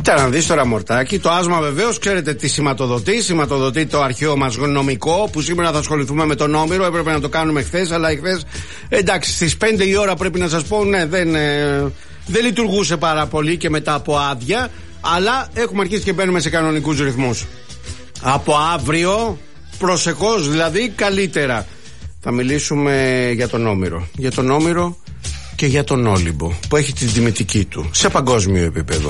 Κοίτα να δεις τώρα, Μορτάκη. Το άσμα βεβαίως ξέρετε τι σηματοδοτεί. Σηματοδοτεί το αρχαίο μας νομικό, που σήμερα θα ασχοληθούμε με τον Όμηρο. Έπρεπε να το κάνουμε χθες, αλλά χθες, εντάξει, στις 5 η ώρα πρέπει να σας πω, ναι, δεν λειτουργούσε πάρα πολύ και μετά από άδεια. Αλλά έχουμε αρχίσει και μπαίνουμε σε κανονικούς ρυθμούς. Από αύριο, προσεχώς δηλαδή, καλύτερα. Θα μιλήσουμε για τον Όμηρο. Για τον Όμηρο και για τον Όλυμπο, που έχει την τιμητική του σε παγκόσμιο επίπεδο.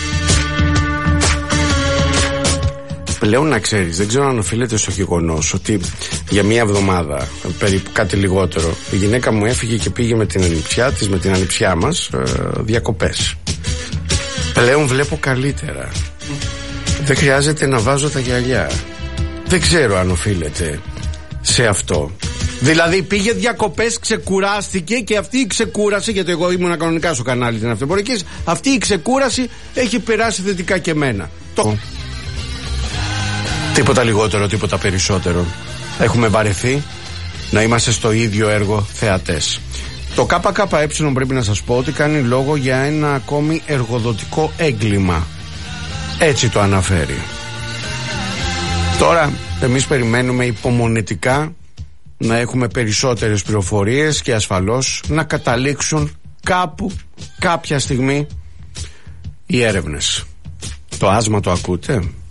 Πλέον να ξέρεις, δεν ξέρω αν οφείλεται στο γεγονός ότι για μία εβδομάδα, περίπου κάτι λιγότερο, η γυναίκα μου έφυγε και πήγε με την ανιψιά της, με την ανιψιά μας, διακοπές. Πλέον βλέπω καλύτερα. Δεν χρειάζεται να βάζω τα γυαλιά. Δεν ξέρω αν οφείλεται σε αυτό. Δηλαδή πήγε διακοπές, ξεκουράστηκε και αυτή η ξεκούραση, γιατί εγώ ήμουν κανονικά στο κανάλι την αυτοπορικής, αυτή η ξεκούραση έχει περάσει θετικά και εμένα. Τίποτα λιγότερο, τίποτα περισσότερο. Έχουμε βαρεθεί να είμαστε στο ίδιο έργο θεατές. Το ΚΚΕ πρέπει να σας πω ότι κάνει λόγο για ένα ακόμη εργοδοτικό έγκλημα. Έτσι το αναφέρει. Τώρα εμείς περιμένουμε υπομονετικά να έχουμε περισσότερες πληροφορίες και ασφαλώς να καταλήξουν κάπου, κάποια στιγμή οι έρευνες. Το άσμα το ακούτε?